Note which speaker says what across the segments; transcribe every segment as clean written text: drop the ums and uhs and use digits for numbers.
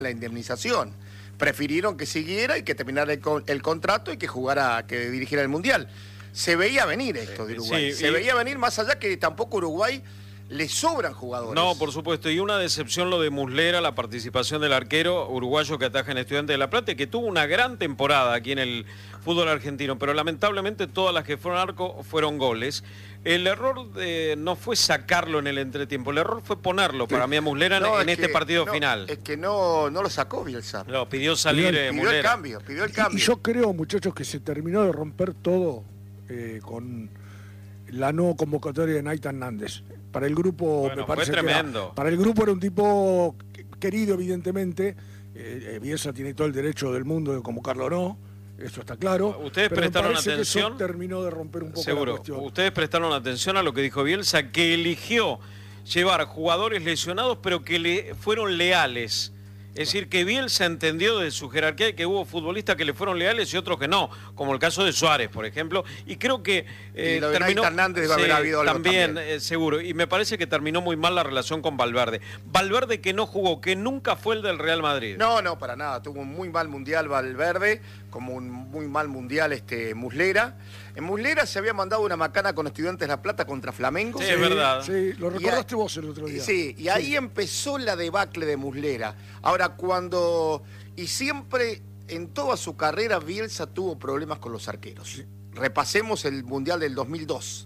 Speaker 1: la indemnización. Prefirieron que siguiera y que terminara el contrato y que jugara, que dirigiera el Mundial. Se veía venir esto de Uruguay.
Speaker 2: Sí,
Speaker 1: se veía venir, más allá que tampoco Uruguay le sobran jugadores.
Speaker 2: No, por supuesto. Y una decepción lo de Muslera, la participación del arquero uruguayo que ataja en Estudiantes de La Plata, y que tuvo una gran temporada aquí en el fútbol argentino, pero lamentablemente todas las que fueron arco fueron goles. El error no fue sacarlo en el entretiempo, el error fue ponerlo para mí a Muslera en este partido final.
Speaker 1: Es que no lo sacó Bielsa.
Speaker 2: No, pidió salir
Speaker 1: pidió
Speaker 2: Muslera.
Speaker 1: Pidió el cambio.
Speaker 3: Y yo creo, muchachos, que se terminó de romper todo con la no convocatoria de Nathan Nández. Para el grupo,
Speaker 2: Bueno,
Speaker 3: me parece
Speaker 2: fue tremendo.
Speaker 3: para el grupo era un tipo querido, evidentemente. Bielsa tiene todo el derecho del mundo de convocarlo o no, eso está claro.
Speaker 2: ¿Ustedes
Speaker 3: pero
Speaker 2: prestaron
Speaker 3: me parece
Speaker 2: atención?
Speaker 3: Que eso terminó de romper un poco la
Speaker 2: Seguro.
Speaker 3: cuestión.
Speaker 2: Ustedes prestaron atención a lo que dijo Bielsa, que eligió llevar jugadores lesionados, pero que le fueron leales. Es decir, que Bielsa entendió de su jerarquía que hubo futbolistas que le fueron leales y otros que no, como el caso de Suárez, por ejemplo, y creo que
Speaker 1: y lo de
Speaker 2: terminó...
Speaker 1: Hernández debe haber habido algo
Speaker 2: también. Seguro, y me parece que terminó muy mal la relación con Valverde. Valverde que no jugó, que nunca fue el del Real Madrid.
Speaker 1: No, para nada, tuvo un muy mal mundial Valverde, como un muy mal mundial Muslera. En Muslera se había mandado una macana con Estudiantes de La Plata contra Flamengo.
Speaker 2: Sí, es verdad.
Speaker 3: Sí, lo recordaste vos el otro día.
Speaker 1: Sí, y ahí empezó la debacle de Muslera. Ahora, y siempre, en toda su carrera, Bielsa tuvo problemas con los arqueros. Sí. Repasemos el Mundial del 2002.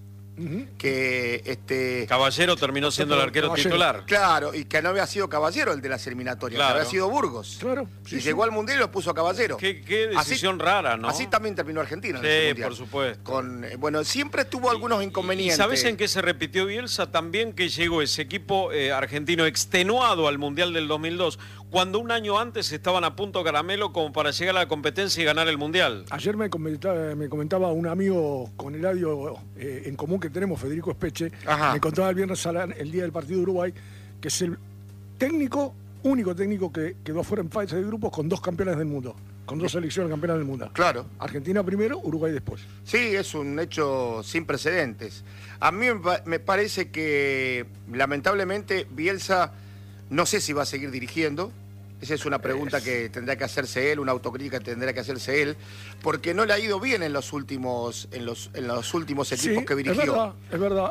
Speaker 1: Que
Speaker 2: Caballero terminó siendo el arquero titular.
Speaker 1: Claro, y que no había sido Caballero el de las eliminatorias, que había sido Burgos.
Speaker 3: Claro.
Speaker 1: Y llegó al Mundial y lo puso a Caballero.
Speaker 2: Qué decisión rara, ¿no?
Speaker 1: Así también terminó Argentina.
Speaker 2: Sí,
Speaker 1: en ese Mundial.
Speaker 2: por supuesto.
Speaker 1: Siempre tuvo algunos inconvenientes.
Speaker 2: ¿Y sabes en qué se repitió Bielsa? También que llegó ese equipo argentino extenuado al Mundial del 2002, cuando un año antes estaban a punto caramelo como para llegar a la competencia y ganar el Mundial.
Speaker 3: Ayer me comentaba un amigo con Eladio en común que tenemos, Federico Espeche, me contaba el viernes el día del partido de Uruguay, que es el único técnico que quedó fuera en fase de grupos con 2 campeones del mundo, con 2 selecciones campeonas del mundo.
Speaker 1: Claro.
Speaker 3: Argentina primero, Uruguay después.
Speaker 1: Sí, es un hecho sin precedentes. A mí me parece que, lamentablemente, Bielsa, no sé si va a seguir dirigiendo. Esa es una pregunta que tendrá que hacerse él, una autocrítica que tendrá que hacerse él, porque no le ha ido bien en los últimos equipos que dirigió.
Speaker 3: Es verdad.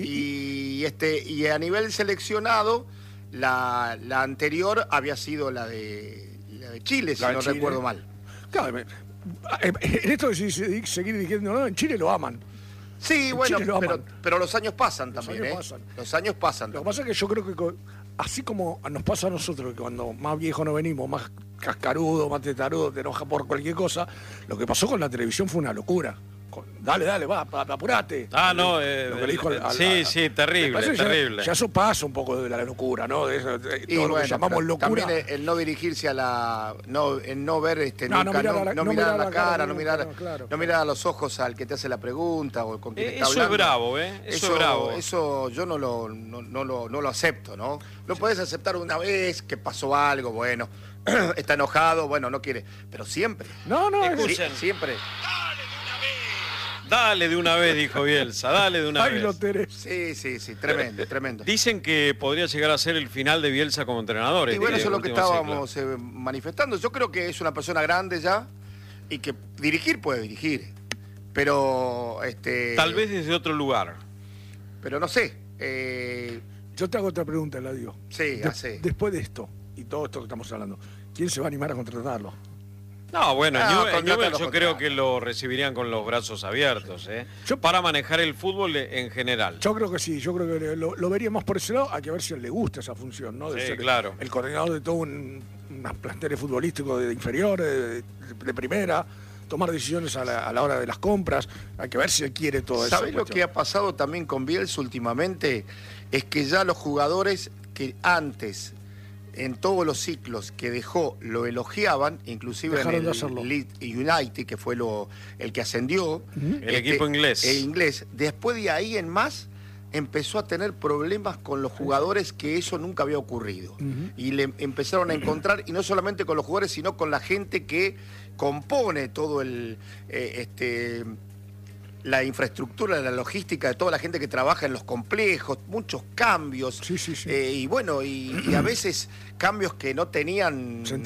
Speaker 1: Y a nivel seleccionado, la anterior había sido la de Chile, si no recuerdo mal.
Speaker 3: Claro, en esto de seguir dirigiendo, ¿no? En Chile lo aman.
Speaker 1: Sí, bueno, pero los años pasan también. Los años pasan.
Speaker 3: Lo que pasa es que yo creo que así como nos pasa a nosotros, que cuando más viejos no venimos, más cascarudo, más tetarudo, te enoja por cualquier cosa, lo que pasó con la televisión fue una locura. Dale, va, apurate.
Speaker 2: No,
Speaker 3: lo que le dijo
Speaker 2: sí, terrible.
Speaker 3: Ya eso pasa un poco de la locura, ¿no? Todo lo que llamamos locura.
Speaker 1: También el no dirigirse el no ver no mirar a la cara, no mirar a los ojos al que te hace la pregunta o con quien está hablando.
Speaker 2: Eso es bravo, Eso es bravo.
Speaker 1: Eso yo no lo acepto, ¿no? Lo podés aceptar una vez que pasó algo, bueno, está enojado, bueno, no quiere, pero siempre. Siempre.
Speaker 2: Dale de una vez, dijo Bielsa, dale de una vez.
Speaker 1: Sí, tremendo.
Speaker 2: Dicen que podría llegar a ser el final de Bielsa como entrenador.
Speaker 1: Y bueno, eso es lo que estábamos manifestando. Yo creo que es una persona grande ya y que puede dirigir, pero...
Speaker 2: Tal vez desde otro lugar.
Speaker 1: Pero no sé.
Speaker 3: Yo te hago otra pregunta, Eladio.
Speaker 1: Sí,
Speaker 3: después de esto, y todo esto que estamos hablando, ¿quién se va a animar a contratarlo?
Speaker 2: No, bueno, Newell yo creo que lo recibirían con los brazos abiertos, para manejar el fútbol en general.
Speaker 3: Yo creo que sí, yo creo que lo vería más por ese lado, hay que ver si a él le gusta esa función, ¿no? De ser
Speaker 2: claro.
Speaker 3: El coordinador de todo unos planteles futbolísticos de inferiores, de primera, tomar decisiones a la hora de las compras, hay que ver si él quiere todo eso.
Speaker 1: ¿Sabés lo que ha pasado también con Bielsa últimamente? Es que ya los jugadores que antes... en todos los ciclos que dejó lo elogiaban, inclusive en el Leeds United, que fue el que ascendió.
Speaker 2: El equipo inglés.
Speaker 1: El inglés. Después de ahí en más, empezó a tener problemas con los jugadores que eso nunca había ocurrido. Y le empezaron a encontrar, y no solamente con los jugadores, sino con la gente que compone todo la infraestructura, la logística de toda la gente que trabaja en los complejos, muchos cambios.
Speaker 3: Sí.
Speaker 1: Y bueno, y a veces cambios que no tenían